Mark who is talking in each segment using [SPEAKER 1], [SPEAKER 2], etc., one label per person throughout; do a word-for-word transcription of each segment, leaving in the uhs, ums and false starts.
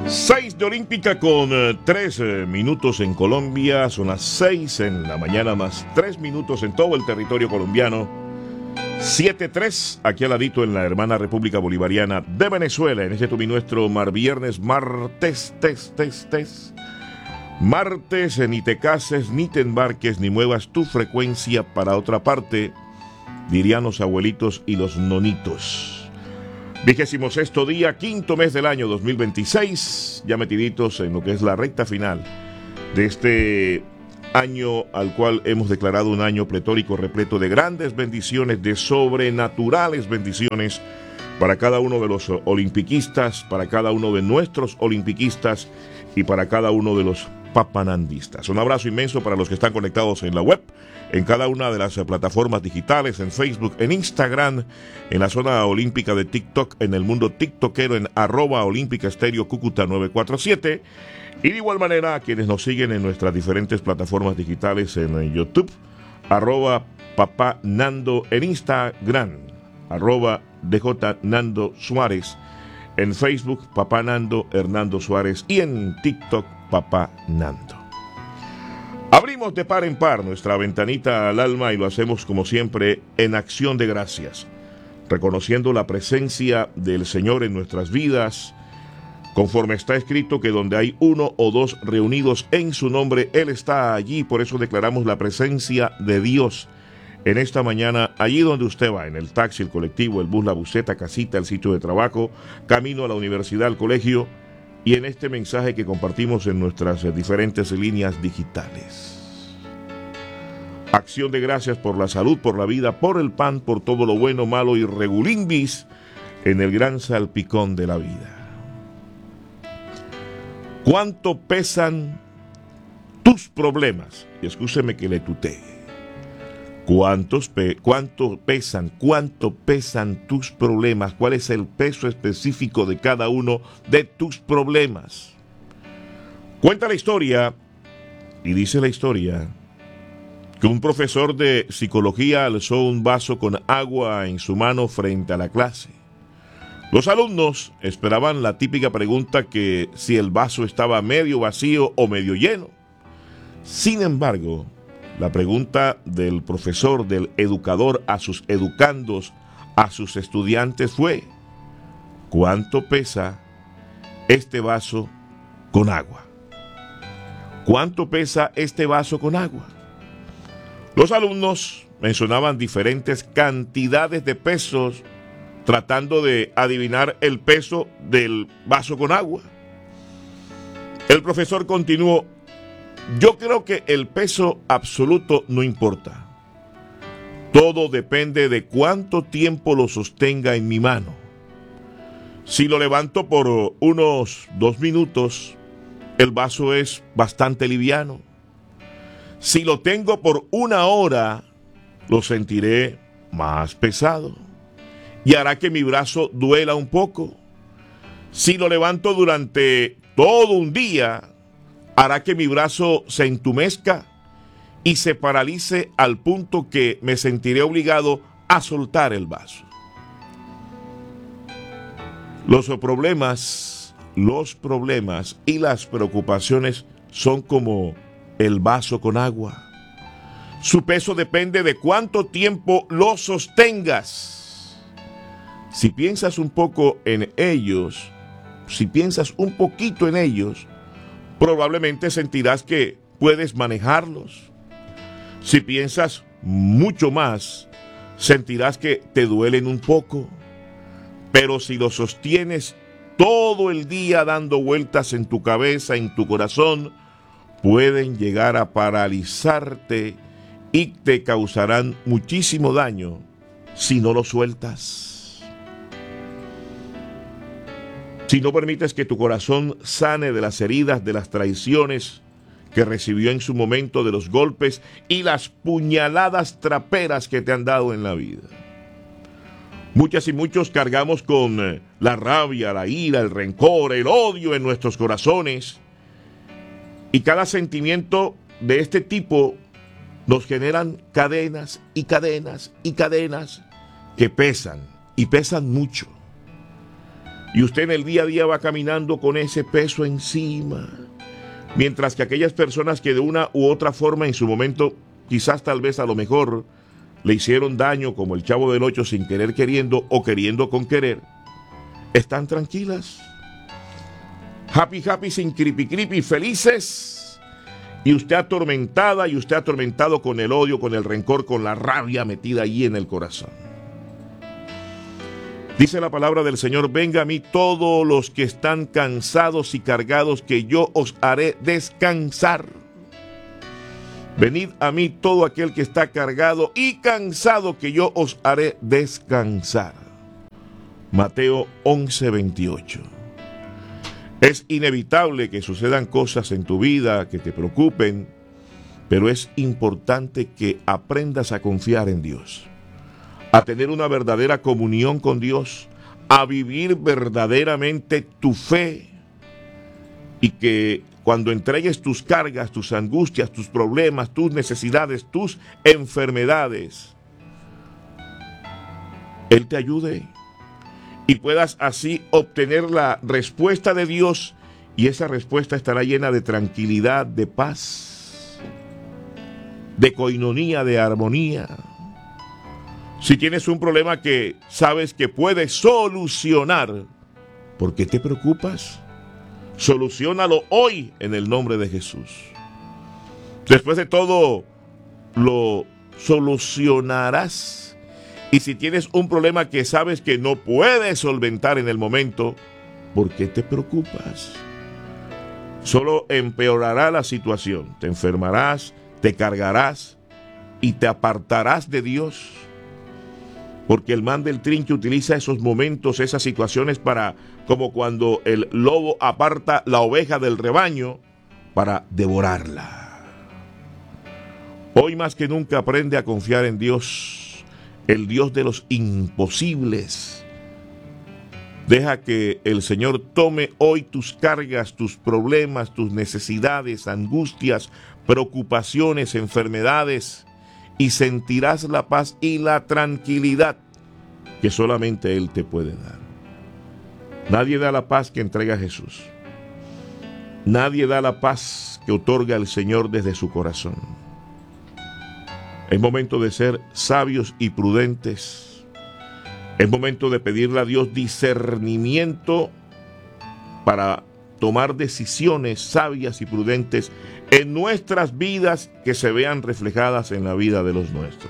[SPEAKER 1] seis de Olímpica con eh, tres eh, minutos en Colombia, son las seis en la mañana más tres minutos en todo el territorio colombiano. siete tres aquí al ladito en la hermana República Bolivariana de Venezuela, en este tu y nuestro mar viernes, martes, tes, tes, tes. Martes, eh, ni te cases, ni te embarques, ni muevas tu frecuencia para otra parte, dirían los abuelitos y los nonitos. Vigésimo sexto día, quinto mes del año dos mil veintiséis, ya metiditos en lo que es la recta final de este año al cual hemos declarado un año pletórico repleto de grandes bendiciones, de sobrenaturales bendiciones para cada uno de los olimpiquistas, para cada uno de nuestros olimpiquistas y para cada uno de los papanandistas. Un abrazo inmenso para los que están conectados en la web, en cada una de las plataformas digitales, en Facebook, en Instagram, en la zona olímpica de TikTok, en el mundo tiktokero, en arroba olímpica estéreo Cúcuta nueve cuatro siete, y de igual manera a quienes nos siguen en nuestras diferentes plataformas digitales, en YouTube, arroba papá Nando, en Instagram, arroba D J Nando Suárez, en Facebook, papá Nando Hernando Suárez, y en TikTok, papá Nando. Abrimos de par en par nuestra ventanita al alma y lo hacemos como siempre en acción de gracias, reconociendo la presencia del Señor en nuestras vidas, conforme está escrito que donde hay uno o dos reunidos en su nombre, Él está allí. Por eso declaramos la presencia de Dios en esta mañana, allí donde usted va, en el taxi, el colectivo, el bus, la buseta, casita, el sitio de trabajo, camino a la universidad, al colegio, y en este mensaje que compartimos en nuestras diferentes líneas digitales. Acción de gracias por la salud, por la vida, por el pan, por todo lo bueno, malo y regulimbis en el gran salpicón de la vida. ¿Cuánto pesan tus problemas? Y escúcheme que le tutee. ¿Cuántos pe- ¿Cuánto pesan? ¿Cuánto pesan tus problemas? ¿Cuál es el peso específico de cada uno de tus problemas? Cuenta la historia, y dice la historia, que un profesor de psicología alzó un vaso con agua en su mano frente a la clase. Los alumnos esperaban la típica pregunta que si el vaso estaba medio vacío o medio lleno. Sin embargo, la pregunta del profesor, del educador a sus educandos, a sus estudiantes fue: ¿cuánto pesa este vaso con agua? ¿Cuánto pesa este vaso con agua? Los alumnos mencionaban diferentes cantidades de pesos tratando de adivinar el peso del vaso con agua. El profesor continuó: yo creo que el peso absoluto no importa. Todo depende de cuánto tiempo lo sostenga en mi mano. Si lo levanto por unos dos minutos, el vaso es bastante liviano. Si lo tengo por una hora, lo sentiré más pesado y hará que mi brazo duela un poco. Si lo levanto durante todo un día, hará que mi brazo se entumezca y se paralice al punto que me sentiré obligado a soltar el vaso. Los problemas, los problemas y las preocupaciones son como el vaso con agua. Su peso depende de cuánto tiempo lo sostengas. Si piensas un poco en ellos, si piensas un poquito en ellos, probablemente sentirás que puedes manejarlos. Si piensas mucho más, sentirás que te duelen un poco. Pero si los sostienes todo el día dando vueltas en tu cabeza, en tu corazón, pueden llegar a paralizarte y te causarán muchísimo daño si no lo sueltas. Si no permites que tu corazón sane de las heridas, de las traiciones que recibió en su momento, de los golpes y las puñaladas traperas que te han dado en la vida. Muchas y muchos cargamos con la rabia, la ira, el rencor, el odio en nuestros corazones. Y cada sentimiento de este tipo nos generan cadenas y cadenas y cadenas que pesan, y pesan mucho. Y usted en el día a día va caminando con ese peso encima. Mientras que aquellas personas que de una u otra forma en su momento, quizás tal vez a lo mejor, le hicieron daño, como el Chavo del Ocho, sin querer queriendo o queriendo con querer, están tranquilas. Happy, happy, sin creepy, creepy, felices. Y usted atormentada, y usted atormentado con el odio, con el rencor, con la rabia metida ahí en el corazón. Dice la palabra del Señor: venga a mí todos los que están cansados y cargados, que yo os haré descansar. Venid a mí todo aquel que está cargado y cansado, que yo os haré descansar. Mateo once veintiocho. Es inevitable que sucedan cosas en tu vida que te preocupen, pero es importante que aprendas a confiar en Dios, a tener una verdadera comunión con Dios, a vivir verdaderamente tu fe, y que cuando entregues tus cargas, tus angustias, tus problemas, tus necesidades, tus enfermedades, Él te ayude y puedas así obtener la respuesta de Dios, y esa respuesta estará llena de tranquilidad, de paz, de coinonía, de armonía. Si tienes un problema que sabes que puedes solucionar, ¿por qué te preocupas? Soluciónalo hoy en el nombre de Jesús. Después de todo, lo solucionarás. Y si tienes un problema que sabes que no puedes solventar en el momento, ¿por qué te preocupas? Solo empeorará la situación. Te enfermarás, te cargarás y te apartarás de Dios. Porque el man del trinche utiliza esos momentos, esas situaciones para, como cuando el lobo aparta la oveja del rebaño, para devorarla. Hoy más que nunca aprende a confiar en Dios, el Dios de los imposibles. Deja que el Señor tome hoy tus cargas, tus problemas, tus necesidades, angustias, preocupaciones, enfermedades, y sentirás la paz y la tranquilidad que solamente Él te puede dar. Nadie da la paz que entrega Jesús. Nadie da la paz que otorga el Señor desde su corazón. Es momento de ser sabios y prudentes. Es momento de pedirle a Dios discernimiento para tomar decisiones sabias y prudentes en nuestras vidas, que se vean reflejadas en la vida de los nuestros.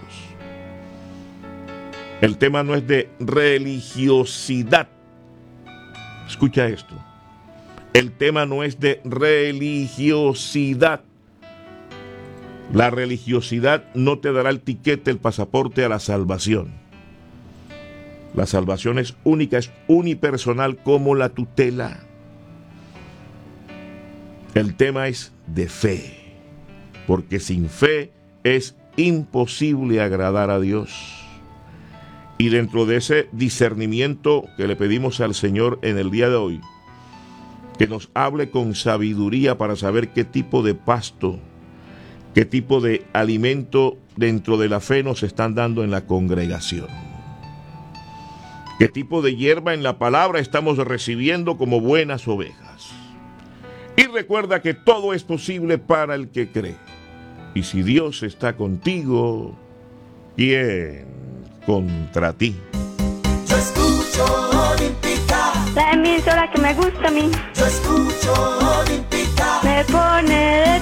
[SPEAKER 1] El tema no es de religiosidad. Escucha esto. El tema no es de religiosidad. La religiosidad no te dará el tiquete, el pasaporte a la salvación. La salvación es única, es unipersonal como la tutela. El tema es de fe, porque sin fe es imposible agradar a Dios. Y dentro de ese discernimiento que le pedimos al Señor en el día de hoy, que nos hable con sabiduría para saber qué tipo de pasto, qué tipo de alimento dentro de la fe nos están dando en la congregación. Qué tipo de hierba en la palabra estamos recibiendo como buenas ovejas. Y recuerda que todo es posible para el que cree. Y si Dios está contigo, ¿quién contra ti?
[SPEAKER 2] Yo escucho Olímpica,
[SPEAKER 3] la emisora que me gusta a mí.
[SPEAKER 2] yo escucho Olímpica,
[SPEAKER 3] Me pone de